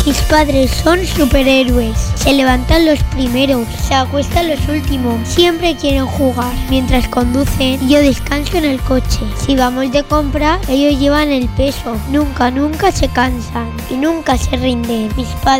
Mis padres son superhéroes. Se levantan los primeros, se acuestan los últimos. Siempre quieren jugar. Mientras conducen, yo descanso en el coche. Si vamos de compra, ellos llevan el peso. Nunca se cansan y nunca se rinden. Mis padres